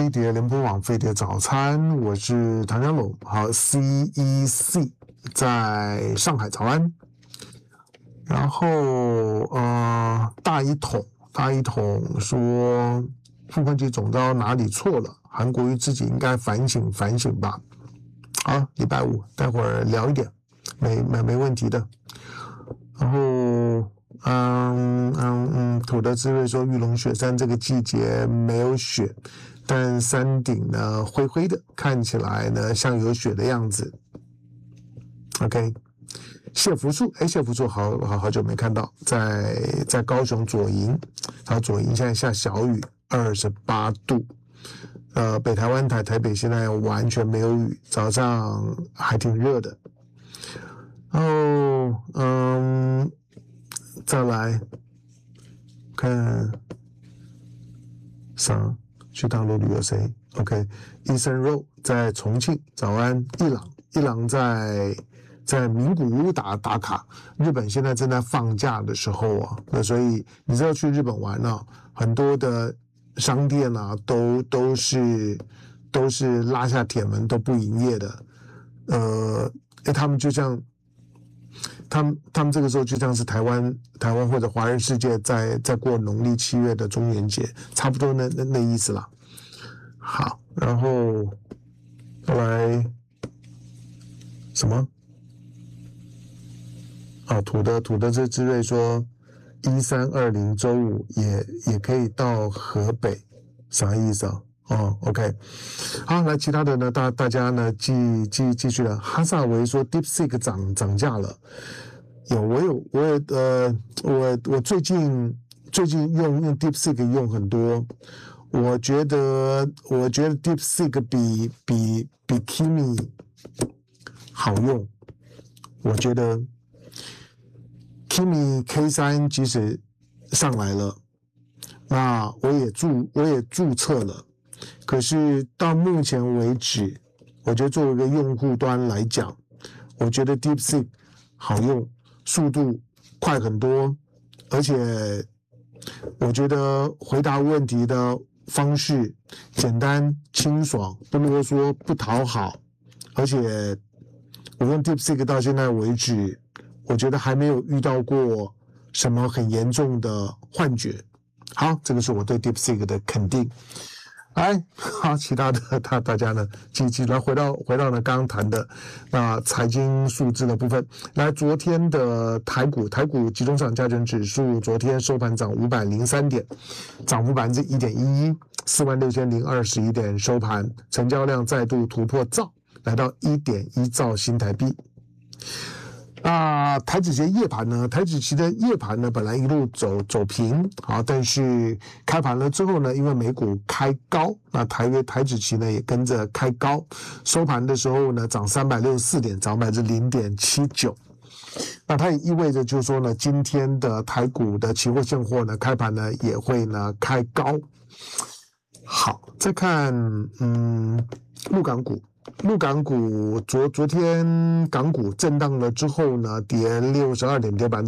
飞碟联播网飞碟早餐，我是唐江龙。好 ，CEC 在上海潮安，然后大一统说傅昆萁总召哪里错了，韩国瑜自己应该反省吧。好，礼拜五待会儿聊一点，没问题的。然后土的滋味说玉龙雪山这个季节没有雪，但山顶呢灰灰的，看起来呢像有雪的样子。OK， 谢福树好久没看到，在高雄左营，然后左营现在下小雨，28度。北台湾台北现在完全没有雨，早上还挺热的。然后再来看去大陆旅游谁 ？OK， 医生肉在重庆，早安。一郎在名古屋打卡。日本现在正在放假的时候啊，那所以你知道去日本玩啊，很多的商店啊都是拉下铁门都不营业的。他们就像。他们这个时候就像是台湾或者华人世界在过农历7月的中元节，差不多那意思啦。好，然后后来什么？土的这之瑞说1320周五也可以到河北，啥意思啊？OK， 好，来其他的呢，大家呢继续了。哈萨维说 DeepSeek 涨价了，我最近用 DeepSeek 用很多，我觉得 DeepSeek 比 Kimi 好用，我觉得 Kimi K3 即使上来了，那我也注册了。可是到目前为止，我觉得作为一个用户端来讲，我觉得 DeepSeek 好用，速度快很多，而且我觉得回答问题的方式简单清爽，不啰嗦，不讨好，而且我用 DeepSeek 到现在为止，我觉得还没有遇到过什么很严重的幻觉。好，这个是我对 DeepSeek 的肯定。好，其他的大家呢，继续来回到呢刚刚谈的财经数字的部分。来，昨天的台股集中市场加权指数昨天收盘涨503点，涨幅1.11%，46,021点收盘，成交量再度突破兆，来到1.1兆新台币。台指期的夜盘呢，本来一路走平，好，但是开盘了之后呢，因为美股开高，那台指期呢也跟着开高，收盘的时候呢涨364点，涨0.79%。那它也意味着就是说呢，今天的台股的期货现货呢，开盘呢也会呢开高。好，再看陆港股昨天港股震荡了之后呢，跌62点，跌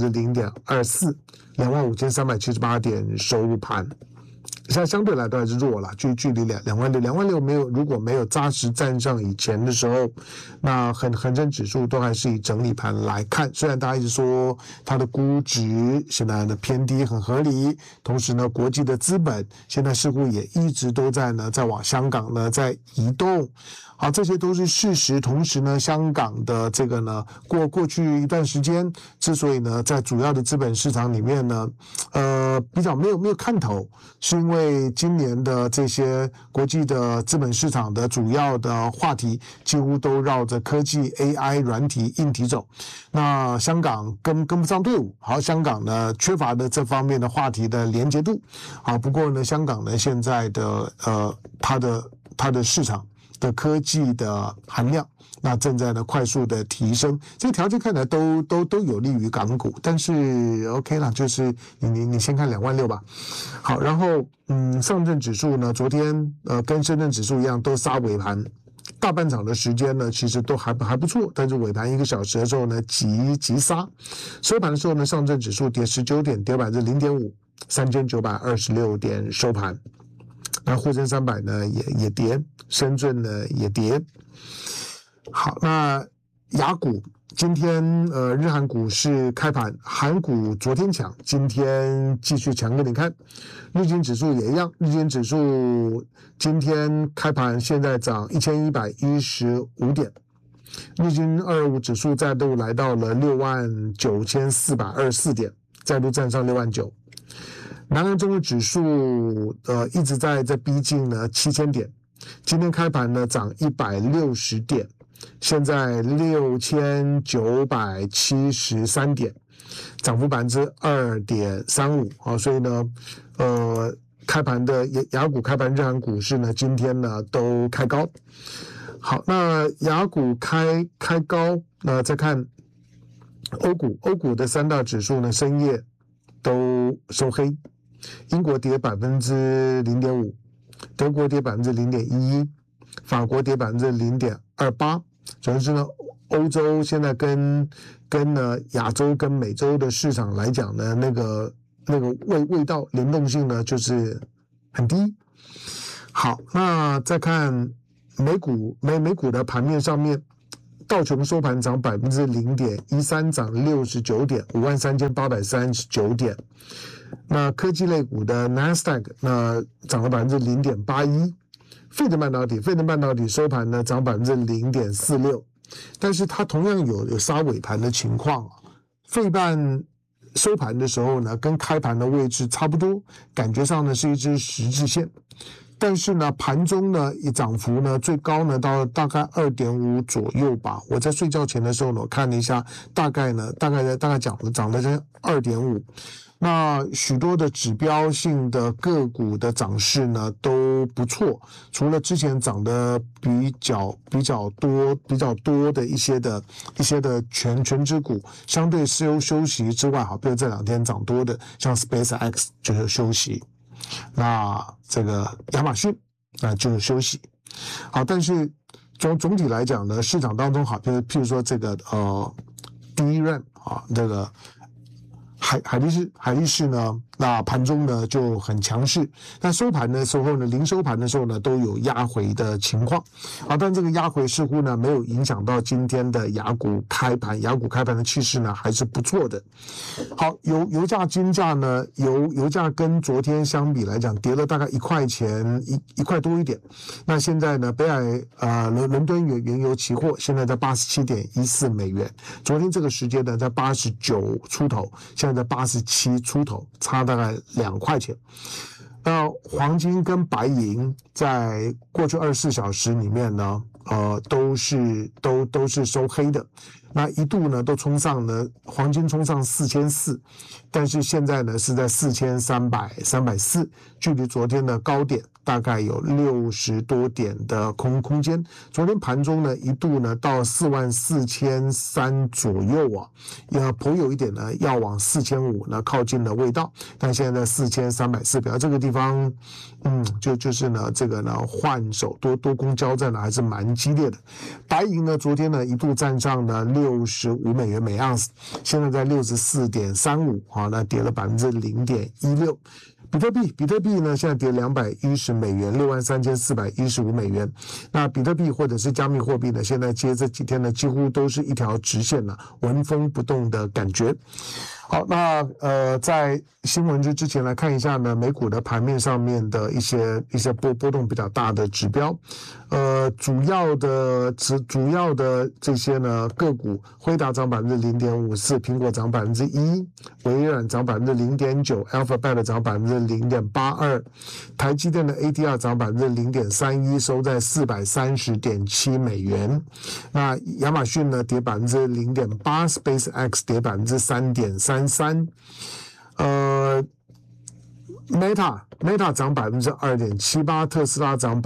0.24%，25,378点收盘。现在相对来都还是弱了，距离26000如果没有扎实站上以前的时候，那恒生指数都还是以整理盘来看。虽然大家一直说它的估值现在呢偏低，很合理，同时呢国际的资本现在似乎也一直都在往香港呢在移动。好，这些都是事实。同时呢，香港的这个呢，过去一段时间，之所以呢在主要的资本市场里面呢，比较没有看头，是因为今年的这些国际的资本市场的主要的话题几乎都绕着科技、AI、软体、硬体走。那香港跟不上队伍，好，香港呢缺乏的这方面的话题的连结度。好，不过呢，香港呢现在的它的市场的科技的含量，那正在呢快速的提升，这个条件看起来都有利于港股，但是 OK 啦，就是你先看26000吧。好，然后上证指数呢，昨天跟深圳指数一样都杀尾盘，大半场的时间呢其实都还不错，但是尾盘1个小时的时候呢急杀，收盘的时候呢上证指数跌19点，跌0.5%，3926点收盘。 那沪深300呢也跌，深圳呢也跌。好，那雅股今天日韩股市开盘，韩股昨天强，今天继续强给你看。日经指数也一样，日经指数今天开盘现在涨1115点，日经225指数再度来到了69424点，再度站上69000。南韩综合指数一直在逼近呢7000点，今天开盘呢涨160点。现在6973点，涨幅2.35%啊，所以呢，开盘的雅股开盘日韩股市呢，今天呢都开高。好，那雅股开高，那再看欧股的3大指数呢，深夜都收黑，英国跌0.5%，德国跌0.11%，法国跌0.28%。总之呢，欧洲现在跟呢亚洲跟美洲的市场来讲呢，那个味道联动性呢就是很低。好，那再看美股的盘面上面，道琼收盘涨0.13%，涨69点，53839点。那科技类股的 Nasdaq 那涨了0.81%。费城半导体收盘呢涨0.46%，但是它同样有杀尾盘的情况啊。费半收盘的时候呢，跟开盘的位置差不多，感觉上呢是一支十字线，但是呢盘中呢涨幅呢最高呢到大概2.5%左右吧。我在睡觉前的时候呢，我看了一下，大概涨了2.5%。那许多的指标性的个股的涨势呢都不错，除了之前涨得比较多的一些的全指股相对休息之外，好，比如这2天涨多的，像 SpaceX 就是休息，那这个亚马逊就是休息。好，但是总体来讲呢，市场当中好，譬如说这个DRAM 啊，这个海力士呢，那盘中呢就很强势，但收盘的时候呢，临收盘的时候呢，都有压回的情况啊，但这个压回似乎呢没有影响到今天的雅股开盘的气势呢还是不错的。好，油价、金价呢，油价跟昨天相比来讲跌了大概1块钱，一块多一点。那现在呢，北海伦敦原油期货现在在87.14美元，昨天这个时间呢在89出头，现在在87出头，差大概2块钱。那黄金跟白银在过去24小时里面呢，都是收黑的。那一度呢都冲上呢，黄金冲上4400，但是现在呢是在4300、340，距离昨天的高点大概有60多点的空间。昨天盘中呢一度呢到44300左右啊，也颇有一点呢要往4500呢靠近的味道，但现在在4340，表示这个地方就是呢这个呢换手多空交战呢还是蛮激烈的。白银呢昨天呢一度站上了65美元每盎司，现在在64.35啊，那跌了0.16%。比特币呢现在跌210美元，63415美元。那比特币或者是加密货币呢，现在接这几天呢几乎都是一条直线了，纹风不动的感觉。好，那在新闻之前来看一下呢，美股的盘面上面的一些波动比较大的指标，主要的这些呢个股，辉达涨0.54%，苹果涨1%，微软涨0.9%，Alphabet 涨0.82%，台积电的 ADR 涨0.31%，收在430.7美元。那亚马逊呢跌0.8%，SpaceX 跌3.33%。Meta 涨2.78%，特斯拉涨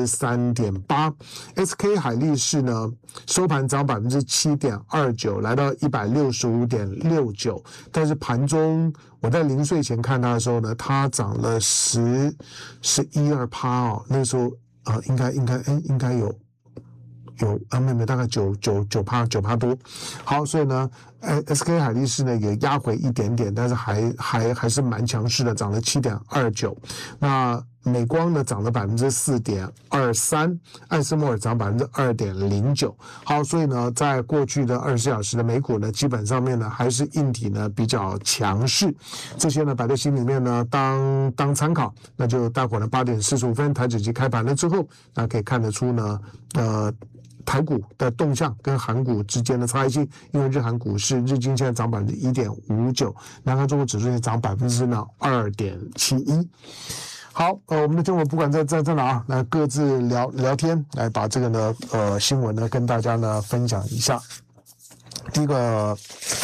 3.8%，SK 海力士呢收盘涨7.29%，来到165.69，但是盘中我在临睡前看它的时候呢，它涨了11.2%哦，那个时候应该有没大概9%多。好，所以呢SK 海力士呢也压回一点点，但是还是蛮强势的，涨了7.29%。那美光呢涨了4.23%，艾斯摩尔涨2.09%。好，所以呢，在过去的24小时的美股呢，基本上面呢还是硬体呢比较强势，这些呢摆在心里面呢当参考。那就待会儿呢8:45台指期开盘了之后，那可以看得出呢，台股的动向跟韩股之间的差异性，因为日韩股市日经现在涨1.59%，南韩综合指数也涨2.71%。好，我们的听众不管在哪，来各自聊天，来把这个呢新闻呢跟大家呢分享一下。第一个，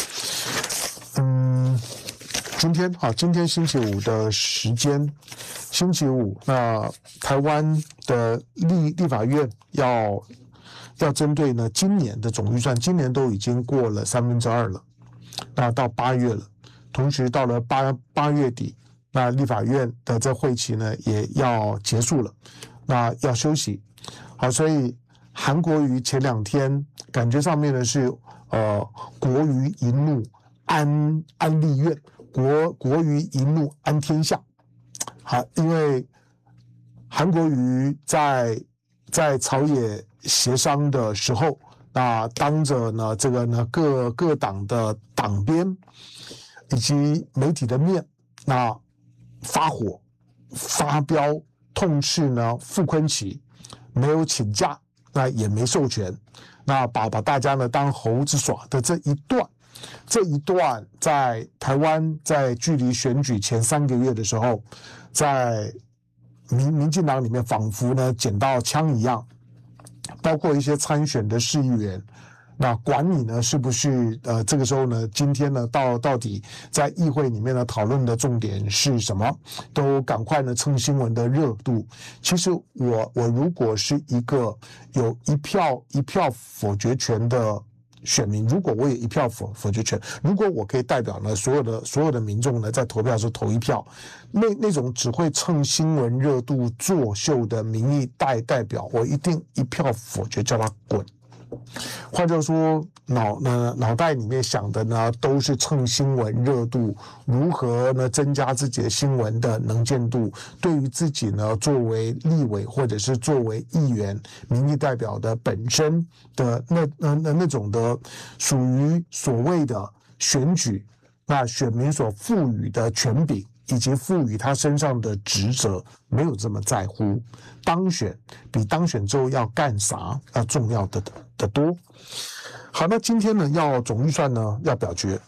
今天星期五的时间，星期五，那台湾的立法院要针对呢今年的总预算，今年都已经过了2/3了，那到8月了，同时到了八月底，那立法院的这会期呢也要结束了，那要休息。好，所以韩国瑜前2天感觉上面呢是国瑜一怒安立院，国瑜一怒安天下。好，因为韩国瑜在朝野协商的时候，那当着呢这个呢各党的党鞭以及媒体的面，那发火发飙痛斥呢傅昆萁没有请假，那也没授权，那把大家呢当猴子耍的这一段在台湾在距离选举前3个月的时候，在民进党里面仿佛呢捡到枪一样，包括一些参选的市议员，那管你呢是不是这个时候呢，今天呢到底在议会里面呢讨论的重点是什么，都赶快呢蹭新闻的热度。其实我如果是一个有一票否决权的选民，如果我有一票否决权，如果我可以代表呢所有的民众呢在投票的时候投一票，那种只会蹭新闻热度作秀的民意代表，我一定一票否决，叫他滚。换句话说，脑袋里面想的呢都是蹭新闻热度，如何呢增加自己的新闻的能见度，对于自己呢作为立委或者是作为议员民意代表的本身的那种的属于所谓的选举，那选民所赋予的权柄以及赋予他身上的职责，没有这么在乎。当选比当选之后要干啥要重要的多。好，那今天呢要总预算呢要表决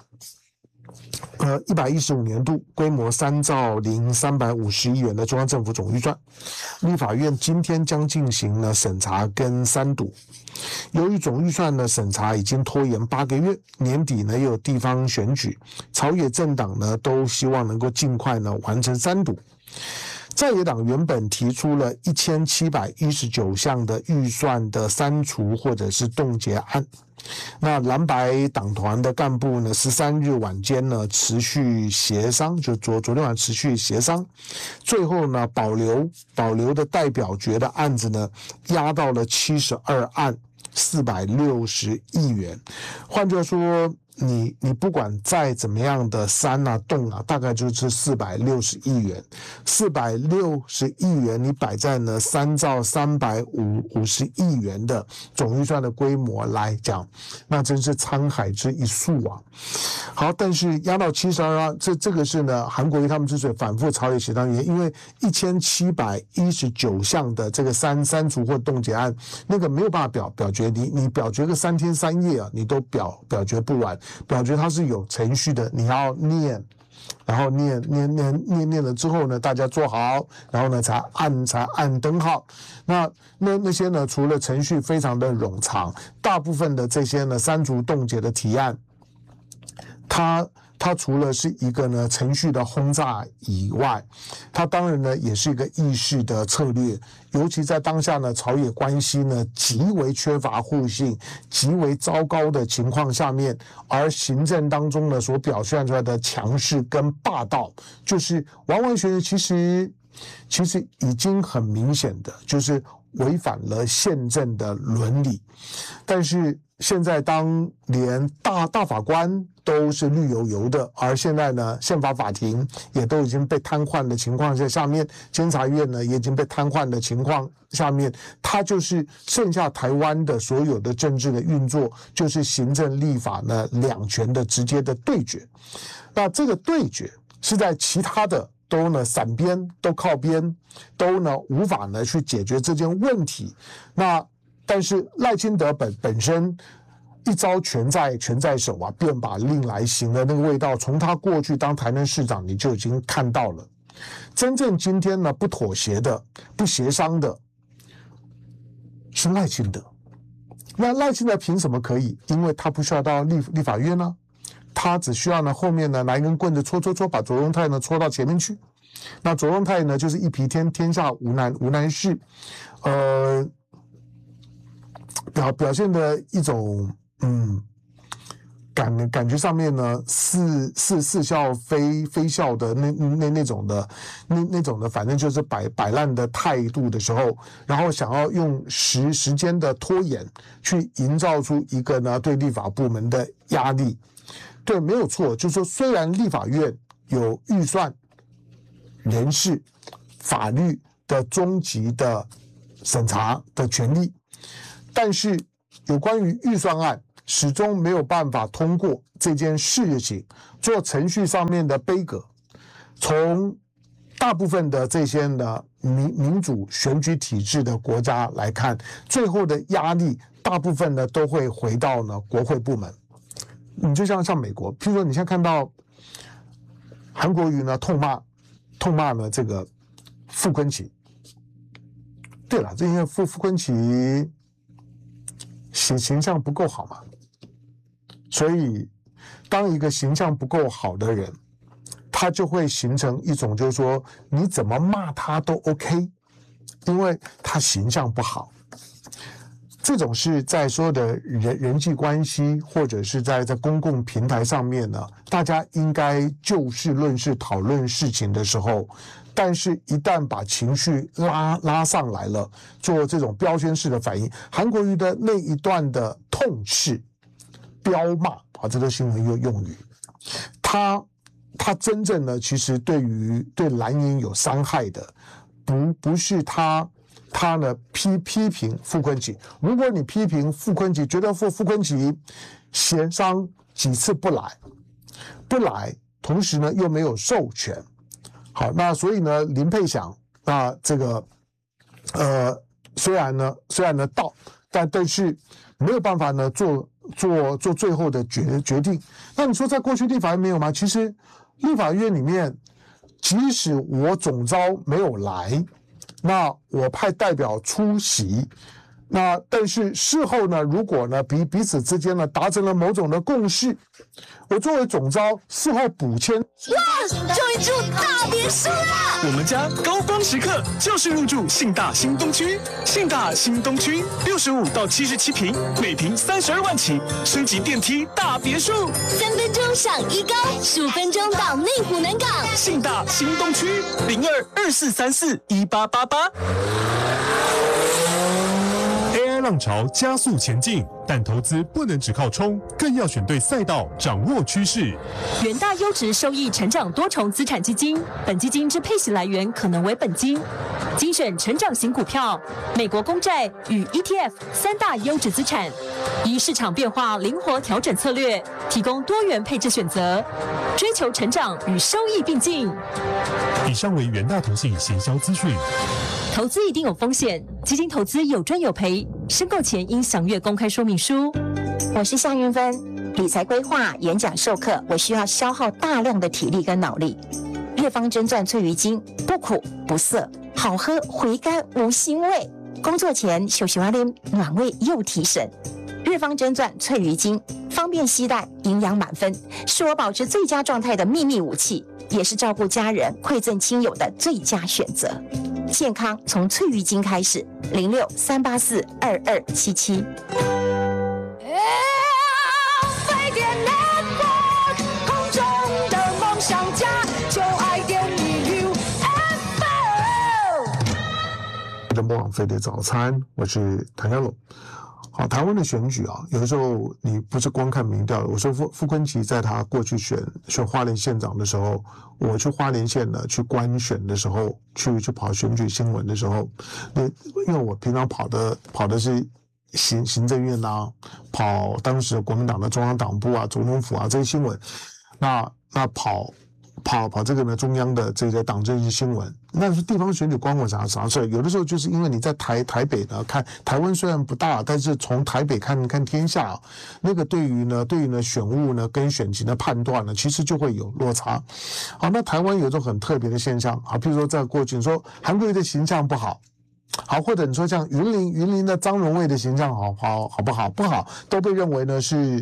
，115年度规模3兆0350亿元的中央政府总预算，立法院今天将进行呢审查跟3读。由于总预算呢审查已经拖延8个月，年底呢又有地方选举，朝野政党呢都希望能够尽快呢完成3读。在野党原本提出了1719项的预算的删除或者是冻结案，那蓝白党团的干部呢13日晚间呢持续协商，就昨天晚持续协商，最后呢保留的代表决的案子呢压到了72案460亿元。换句话说，你不管再怎么样的删啊动啊，大概就是460亿元，460亿元你摆在呢3兆350亿元的总预算的规模来讲，那真是沧海之一粟啊。好，但是压到72案，这个是呢韩国瑜他们之所以反复朝野协商原因，因为1719项的这个删除或冻结案，那个没有办法表决，你表决个3天3夜啊，你都表决不完。表决它是有程序的，你要念，然后念了之后呢，大家坐好，然后呢才按灯号。那些呢，除了程序非常的冗长，大部分的这些呢删除冻结的提案，它除了是一个呢程序的轰炸以外，它当然呢也是一个议事的策略，尤其在当下呢朝野关系呢极为缺乏互信、极为糟糕的情况下面，而行政当中呢所表现出来的强势跟霸道，就是完完全全其实已经很明显的就是违反了宪政的伦理，但是现在当连大法官都是绿油油的，而现在呢，宪法法庭也都已经被瘫痪的情况下面，监察院呢也已经被瘫痪的情况下面，它就是剩下台湾的所有的政治的运作，就是行政立法呢两权的直接的对决。那这个对决是在其他的都呢散边，都靠边，都呢无法呢去解决这件问题。那但是赖清德本身一招权在手啊，便把令来行的那个味道，从他过去当台南市长你就已经看到了。真正今天呢不妥协的、不协商的是赖清德。那赖清德凭什么可以？因为他不需要到立法院呢，他只需要呢后面呢拿一根棍子戳，把卓荣泰呢戳到前面去。那卓荣泰呢就是一匹天下无难事，表现的一种感觉上面呢似笑非笑的那种的，反正就是摆烂的态度的时候，然后想要用时间的拖延去营造出一个呢对立法部门的压力。对，没有错，就是说虽然立法院有预算、人事、法律的终极的审查的权利，但是有关于预算案始终没有办法通过这件事情，做程序上面的杯葛。从大部分的这些呢民主选举体制的国家来看，最后的压力大部分呢都会回到呢国会部门。你就像美国，譬如说你现在看到韩国瑜呢痛骂呢这个傅昆萁。对了，这因为傅昆萁形象不够好嘛，所以当一个形象不够好的人，他就会形成一种就是说你怎么骂他都 OK， 因为他形象不好。这种是在所有的人际关系或者是在公共平台上面呢，大家应该就事论事讨论事情的时候，但是一旦把情绪拉上来了，做这种标签式的反应，韩国瑜的那一段的痛斥、彪骂啊，这都新闻用语，他真正呢，其实对蓝营有伤害的，不是他呢批评傅昆萁。如果你批评傅昆萁，觉得傅昆萁协商几次不来，同时呢又没有授权，好，那所以呢林佩祥那这个虽然呢到，但是没有办法呢做最后的决定。那你说在过去立法院没有吗？其实立法院里面，即使我总召没有来，那我派代表出席，那但是事后呢，如果呢彼此之间呢达成了某种的共识，我作为总召事后补签。 哇，终于住大别墅了！ 我们家高光时刻就是入住信大新东区。信大新东区65到77平，每平32万起，升级电梯大别墅 ，3分钟上一高，15分钟到内湖南港。 信大新东区0224341888。 AI 浪潮加速前进，但投资不能只靠冲，更要选对赛道，掌握趋势。 元大优质收益成长多重资产基金，本基金之配息来源可能为本金，精选成长型股票、美国公债与 ETF 3大优质资产，依市场变化灵活调整策略，提供多元配置选择，追求成长与收益并进。 以上为元大投信行销资讯。 投资一定有风险，基金投资有赚有赔，申购前应详阅公开说明书。 我是夏云芬，理财规划、演讲授课，我需要消耗大量的体力跟脑力。日方真传萃鱼精，不苦不涩，好喝回甘无腥味。工作前休息完啉，暖胃又提神。日方真传萃鱼精，方便携带，营养满分，是我保持最佳状态的秘密武器，也是照顾家人、馈赠亲友的最佳选择。健康从萃鱼精开始，06-384-2277。 飞碟 Network 空中的梦想家，就爱点你 UFO。 的莫网飞碟早餐，我是谭家龙。 好，台湾的选举啊，有的时候你不是光看民调的。我说傅昆萁在他过去选花莲县长的时候，我去花莲县呢去观选的时候，去跑选举新闻的时候，因为我平常跑的是行政院啊，跑当时国民党的中央党部啊、总统府啊这些新闻，那跑这个呢中央的这些党政治新闻，那是地方选举关我啥事？有的时候就是因为你在台北呢看台湾虽然不大，但是从台北看天下，那个对于呢选务呢跟选情的判断呢，其实就会有落差。好，那台湾有一种很特别的现象啊，譬如说在过去你说韩国瑜的形象不好。好，或者你说像云林的张荣卫的形象好不好？不好，都被认为呢是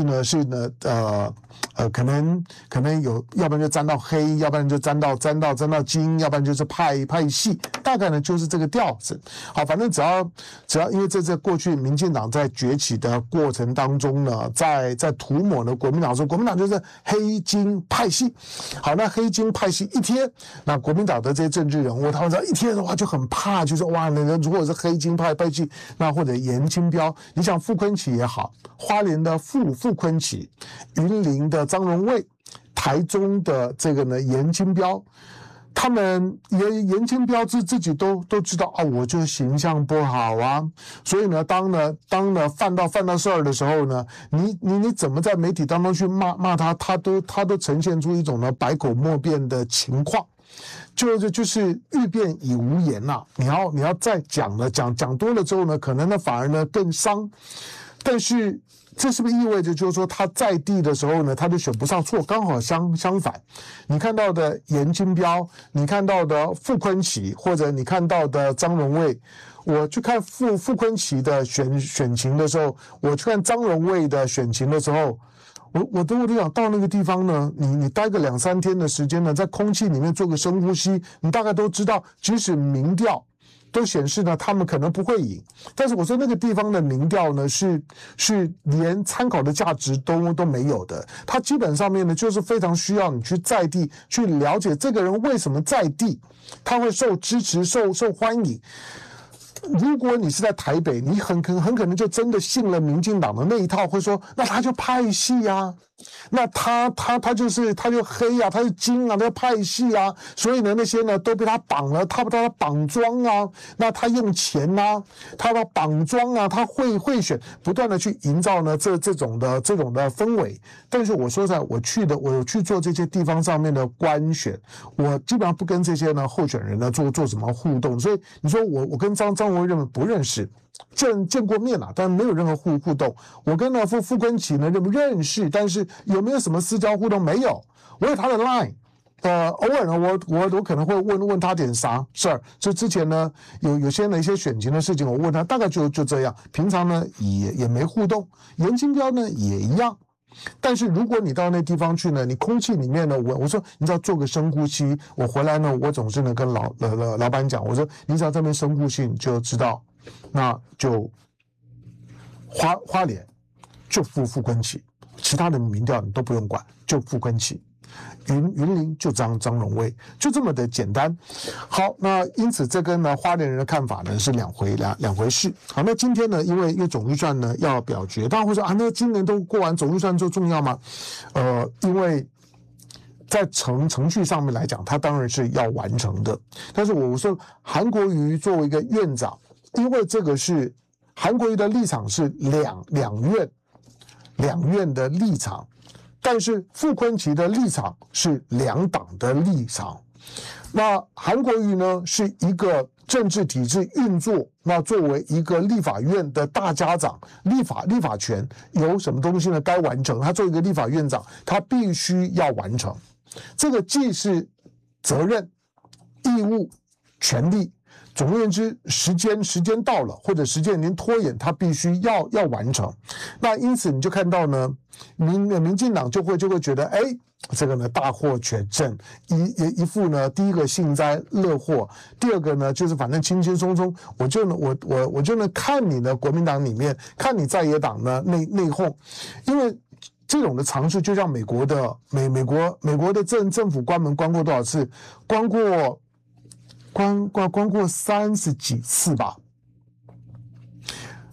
可能有，要不然就沾到黑，要不然就沾到金，要不然就是派系，大概呢就是这个调子。好，反正只要因为这过去民进党在崛起的过程当中呢，在涂抹呢国民党说国民党就是黑金派系。好，那黑金派系一贴，那国民党的这些政治人物，他们只要一贴的话就很怕，就是哇，那个如果是黑金派系，那或者严金标，你想傅昆萁也好，花莲的傅昆萁，云林的张荣卫，台中的这个呢严金标，他们严金标自己都知道啊，我就形象不好啊，所以呢，当犯到事儿的时候呢，你怎么在媒体当中去骂他，他都呈现出一种呢百口莫辩的情况。就是欲辩已无言呐、你要再讲了，讲多了之后呢，可能呢反而呢更伤。但是这是不是意味着就是说他在地的时候呢，他就选不上错？刚好相反，你看到的严金标，你看到的傅昆萁，或者你看到的张荣卫，我去看傅昆萁的选情的时候，我去看张荣卫的选情的时候。我都想到那个地方呢，你待个2-3天的时间呢，在空气里面做个深呼吸，你大概都知道，即使民调都显示呢，他们可能不会赢，但是我说那个地方的民调呢，是连参考的价值都没有的，它基本上面呢，就是非常需要你去在地去了解这个人为什么在地，他会受支持、受欢迎。如果你是在台北，你很可能就真的信了民进党的那一套，会说那他就派系啊，那他就黑啊，他是金啊，他派系啊，所以呢那些呢都被他绑了，他绑桩啊，那他用钱啊，他绑桩啊，他会选，不断的去营造呢这种的氛围。但是我说实在，我去做这些地方上面的官选，我基本上不跟这些呢候选人呢做什么互动，所以你说我跟张荣卫不认识。见过面了，但没有任何互动。我跟傅昆萁呢认识，但是有没有什么私交互动？没有。我有他的 line， 偶尔呢，我可能会问他点啥事儿。就之前呢，有些呢一些选情的事情，我问他，大概就这样。平常呢也没互动。严金标呢也一样。但是如果你到那地方去呢，你空气里面呢，我说你只要做个深呼吸。我回来呢，我总是呢跟老板讲，我说你只要这边深呼吸，你就知道。那就花莲就傅昆萁，其他的民调你都不用管，就傅昆萁。云林就张荣卫，就这么的简单。好，那因此这跟呢花莲人的看法呢是两回事。好，那今天呢，因为总预算呢要表决，当然会说啊，那今年都过完，总预算就重要吗？因为在程序上面来讲，它当然是要完成的。但是我说韩国瑜作为一个院长。因为这个是韩国瑜的立场是两院的立场，但是傅昆萁的立场是两党的立场。那韩国瑜呢是一个政治体制运作，那作为一个立法院的大家长，立法权有什么东西呢该完成，他作为一个立法院长，他必须要完成。这个既是责任、义务、权利。总而言之，时间到了，或者时间已经拖延，他必须要完成。那因此你就看到呢，民进党就会觉得，哎，这个呢大获全胜，一副呢第一个幸灾乐祸，第二个呢就是反正轻轻松松，我就能看你呢国民党里面，看你在野党呢内讧，因为。这种的尝试，就像美国的政府关门关过多少次？关过30几次吧。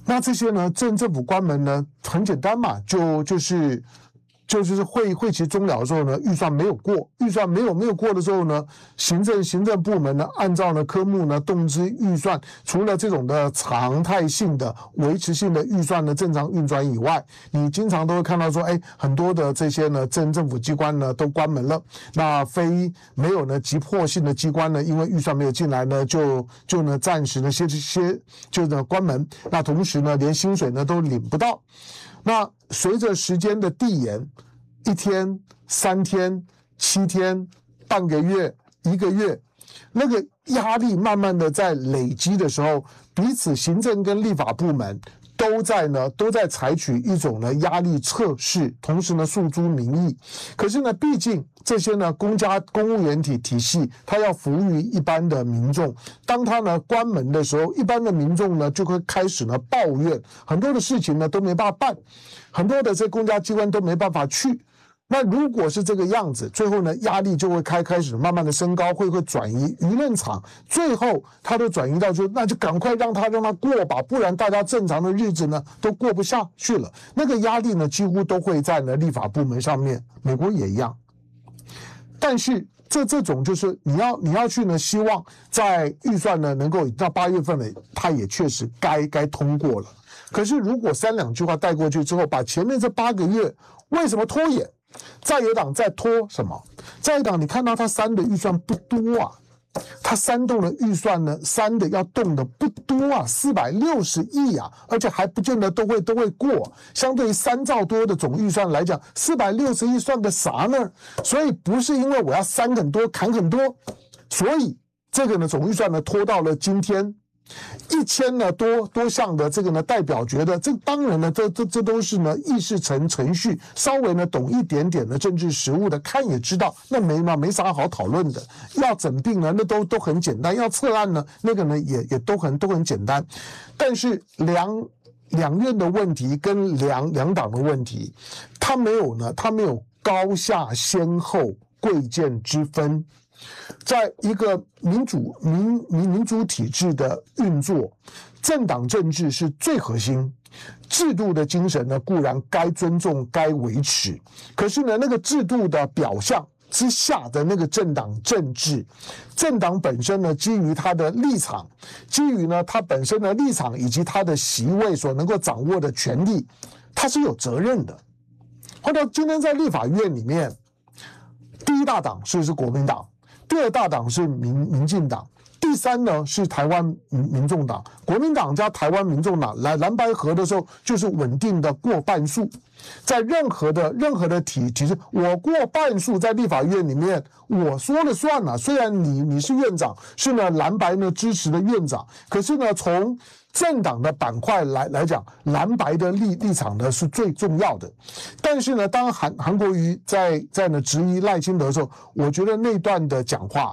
那这些呢，政府关门呢，很简单嘛，就是会期终了的时候呢，预算没有过，预算没有过的时候呢，行政部门呢，按照呢科目呢动支预算，除了这种的常态性的维持性的预算呢正常运转以外，你经常都会看到说，很多的这些呢政府机关呢都关门了，那没有呢急迫性的机关呢，因为预算没有进来呢，就呢暂时呢就呢关门，那同时呢连薪水呢都领不到。那随着时间的递延，1天、3天、7天、半个月、1个月，那个压力慢慢的在累积的时候，彼此行政跟立法部门都在采取一种呢压力测试，同时呢诉诸民意。可是呢，毕竟这些呢公务员体系，它要服务于一般的民众。当它呢关门的时候，一般的民众呢就会开始呢抱怨，很多的事情呢都没办法办，很多的这公家机关都没办法去。那如果是这个样子，最后呢压力就会开始慢慢的升高，会转移舆论场，最后它都转移到说，那就赶快让它过吧，不然大家正常的日子呢都过不下去了。那个压力呢几乎都会在呢立法部门上面，美国也一样。但是这种就是你要去呢，希望在预算呢能够到8月份呢，它也确实该通过了。可是如果3、2句话带过去之后，把前面这8个月为什么拖延？在野党在拖什么？在野党你看到他删的预算不多啊，他煽动的预算呢，删的要动的不多啊，460亿啊，而且还不见得都会过。相对于3兆多的总预算来讲，460亿算个啥呢？所以不是因为我要删很多砍很多，所以这个呢总预算呢拖到了今天。1000呢多项的这个呢代表觉得，这当然呢这都是呢议事程序，稍微呢懂一点点的政治实务的看也知道，那没啥好讨论的。要整并呢那都很简单，要撤案呢那个呢也都很简单。但是两院的问题跟两党的问题，它没有高下先后贵贱之分。在一个民主体制的运作，政党政治是最核心，制度的精神呢固然该尊重该维持，可是呢那个制度的表象之下的那个政党政治，政党本身呢基于它的立场，基于呢它本身的立场以及它的席位所能够掌握的权利，它是有责任的。或者今天在立法院里面，第一大党是国民党，第二大党是民进党，第三呢是台湾民众党。国民党加台湾民众党蓝白合的时候，就是稳定的过半数。在任何的体制，我过半数在立法院里面，我说了算了。虽然你是院长，是呢蓝白呢支持的院长，可是呢从政党的板块来讲，蓝白的立场呢是最重要的。但是呢，当韩国瑜在呢质疑赖清德的时候，我觉得那段的讲话，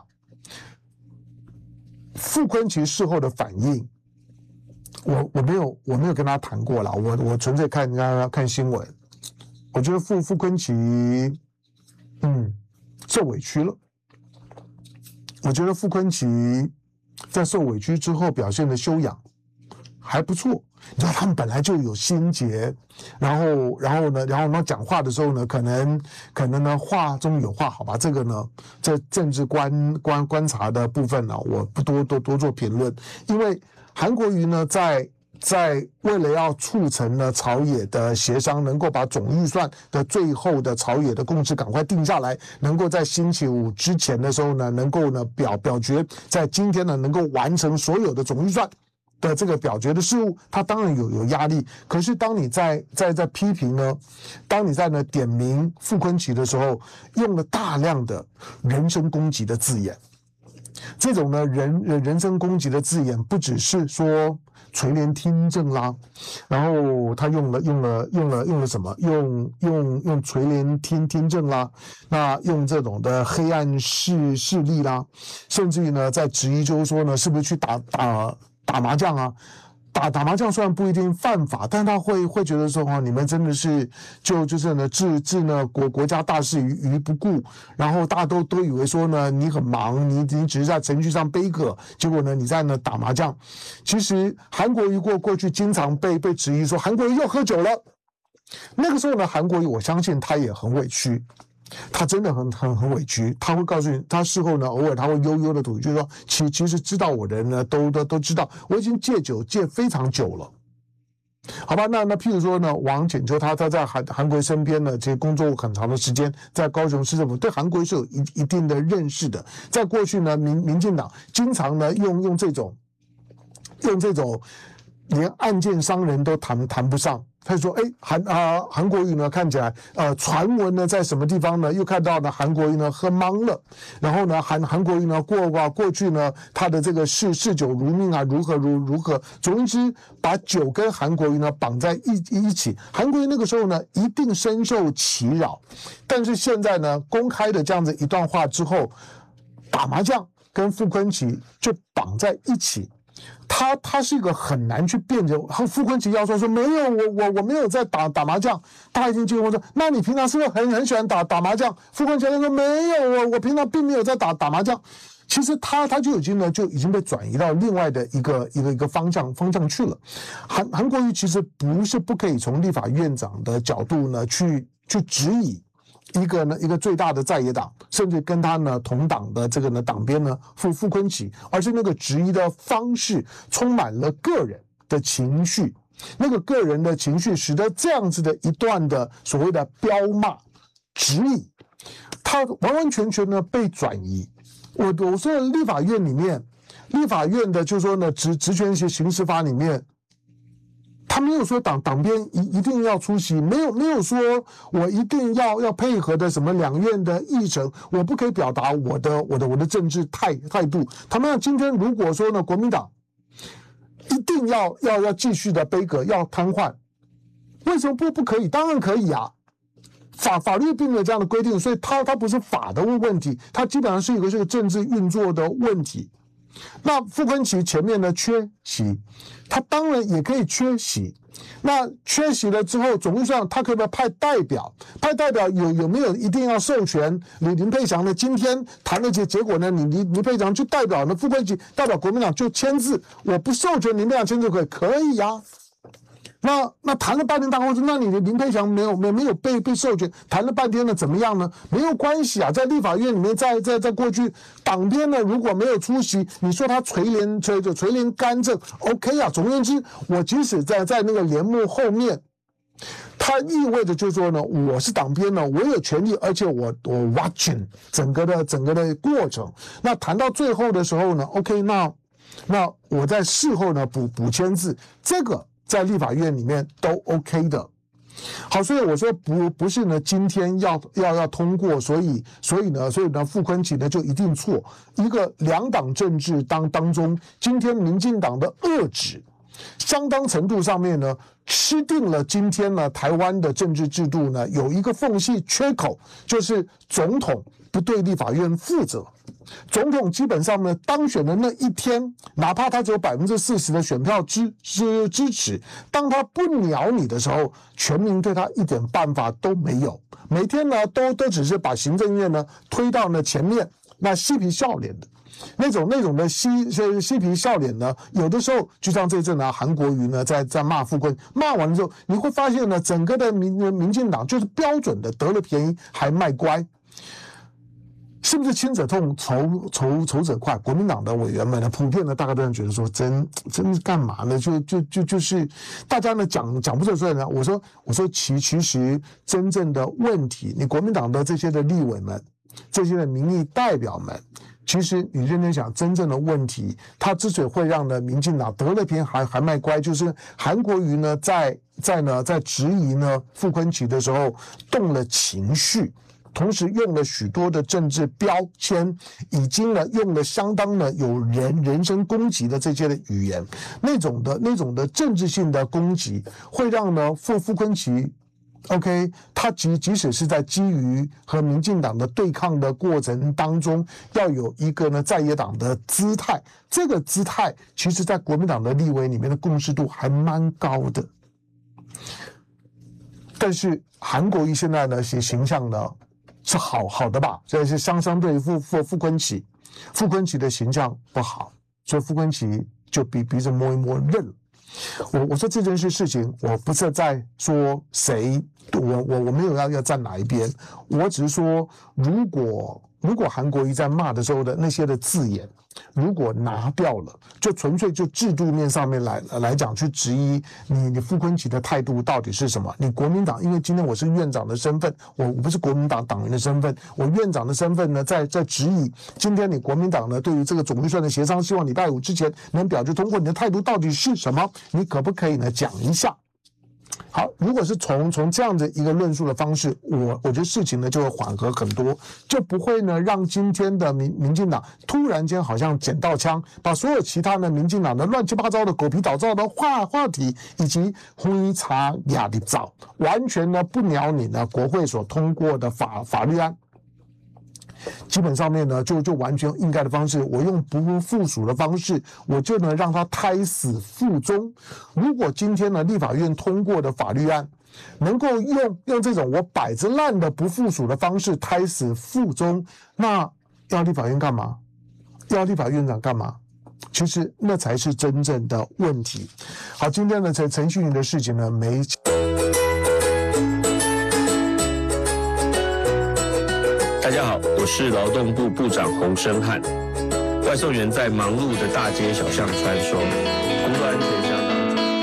傅昆萁事后的反应，我没有跟他谈过了，我纯粹看新闻，我觉得傅昆萁受委屈了。我觉得傅昆萁在受委屈之后表现的修养还不错。你知道他们本来就有心结，然后呢讲话的时候呢，可能呢话中有话，好吧，这个呢这政治观察的部分呢，我不多做评论，因为韩国瑜呢在为了要促成呢朝野的协商，能够把总预算的最后的朝野的共识赶快定下来，能够在星期五之前的时候呢，能够呢表决，在今天呢能够完成所有的总预算的这个表决的事务，他当然有压力。可是当你在批评呢，当你在呢点名傅昆萁的时候，用了大量的人身攻击的字眼。这种呢人身攻击的字眼，不只是说垂帘听政啦，然后他用了什么？用垂帘听政啦，那用这种的黑暗势力啦，甚至于呢在质疑就是说呢，是不是去打麻将啊？ 打麻将虽然不一定犯法，但他会觉得说你们真的是就是呢置呢国家大事于不顾，然后大家都以为说呢你很忙，你只是在程序上背锅，结果呢你在呢打麻将。其实韩国瑜过去经常被质疑说韩国瑜又喝酒了，那个时候呢韩国瑜我相信他也很委屈。他真的很委屈，他会告诉你，他事后呢，偶尔他会悠悠的吐，就是说，其实知道我的人呢，都知道，我已经戒酒戒非常久了，好吧？那譬如说呢，王浅秋他在韩国瑜身边呢，其实工作很长的时间，在高雄市政府对韩国瑜是有一定的认识的，在过去呢，民进党经常呢用这种连案件伤人都谈不上。他说：“韩国瑜呢，看起来传闻呢，在什么地方呢？又看到呢，韩国瑜呢喝懵了。然后呢，韩国瑜呢过去呢，他的这个嗜酒如命啊，如何？总之，把酒跟韩国瑜呢绑在一起。韩国瑜那个时候呢，一定深受其扰。但是现在呢，公开的这样子一段话之后，打麻将跟傅昆萁就绑在一起。”他是一个很难去辩解。傅昆萁要说没有，我没有在打麻将，他已经进入说，那你平常是不是很喜欢打麻将？傅昆萁说没有，我平常并没有在打麻将。其实他就已经被转移到另外的一个方向去了。韩国瑜其实不是不可以从立法院长的角度呢去质疑。一个最大的在野党，甚至跟他呢同党的这个呢党鞭呢傅昆萁，而是那个质疑的方式充满了个人的情绪，那个个人的情绪使得这样子的一段的所谓的彪骂质疑，他完完全全呢被转移。我说立法院里面，立法院的就是说呢职权刑事法里面。他没有说党鞭一定要出席，没有说我一定要配合的什么两院的议程，我不可以表达我的政治态度。他们今天如果说呢，国民党一定要继续的杯葛，要瘫痪，为什么不可以？当然可以啊。法律并没有这样的规定，所以它不是法的问题，它基本上是一个政治运作的问题。那傅昆萁前面呢缺席，他当然也可以缺席。那缺席了之后，总务上他可不可以派代表？派代表有没有一定要授权？林佩祥呢？今天谈的结果呢？林佩祥就代表呢傅昆萁代表国民党就签字，我不授权林佩祥签字可以呀。那谈了半天，大家说，那你的林佩祥没有被授权，谈了半天呢，怎么样呢？没有关系啊，在立法院里面，在过去党鞭呢如果没有出席，你说他垂帘干政 ，OK 啊。总而言之，我即使在那个帘幕后面，它意味着就是说呢，我是党鞭呢，我有权利，而且我 watching 整个的过程。那谈到最后的时候呢 ，OK， 那我在事后呢补签字，这个。在立法院里面都 OK 的，好，所以我说不是呢，今天要通过，所以呢，傅昆萁呢就一定错。一个两党政治当中，今天民进党的遏制，相当程度上面呢，吃定了今天呢台湾的政治制度呢有一个缝隙缺口，就是总统不对立法院负责。总统基本上呢，当选的那一天，哪怕他只有40%的选票支持，当他不鸟你的时候，全民对他一点办法都没有。每天呢，都只是把行政院呢推到呢前面，那嬉皮笑脸的那种的嬉皮笑脸呢，有的时候就像这阵呢，韩国瑜呢在骂傅昆，骂完了之后，你会发现呢，整个的民进党就是标准的得了便宜还卖乖。是不是亲者痛，仇者快？国民党的委员们呢，普遍的大概都觉得说，真是干嘛呢？就是大家呢讲不出来呢。我说其实真正的问题，你国民党的这些的立委们，这些的民意代表们，其实你认真想，真正的问题，他之所以会让呢民进党得了便宜还卖乖，就是韩国瑜呢在质疑呢傅昆萁的时候动了情绪。同时用了许多的政治标签，已经呢用了相当的有人身攻击的这些的语言，那种的政治性的攻击，会让呢傅昆萁 OK， 他即使是在基于和民进党的对抗的过程当中，要有一个呢在野党的姿态，这个姿态其实在国民党的立委里面的共识度还蛮高的。但是韩国瑜现在呢形象呢是好的吧，这是相对傅昆萁的形象不好，所以傅昆萁就鼻子摸一摸认了。我说这件事情，我不是在说谁，我没有要站哪一边，我只是说，如果韩国瑜在骂的时候的那些的字眼，如果拿掉了，就纯粹就制度面上面来讲去质疑你傅昆萁的态度到底是什么？你国民党，因为今天我是院长的身份，我不是国民党党员的身份，我院长的身份呢，在质疑今天你国民党呢对于这个总预算的协商，希望礼拜五之前能表决通过，你的态度到底是什么？你可不可以呢讲一下？好，如果是从这样的一个论述的方式，我觉得事情呢就会缓和很多，就不会呢让今天的民进党突然间好像捡到枪，把所有其他的民进党的乱七八糟的狗皮倒灶的话题以及灰茶压力灶，完全呢不鸟你呢国会所通过的法律案。基本上面呢，就完全应该的方式，我用不附属的方式，我就能让它胎死腹中。如果今天呢立法院通过的法律案，能够用这种我摆着烂的不附属的方式胎死腹中，那要立法院干嘛？要立法院长干嘛？其实那才是真正的问题。好，今天呢陈旭云的事情呢没。 大家好，我是劳动部部长洪申翰。外送员在忙碌的大街小巷穿梭，公路安全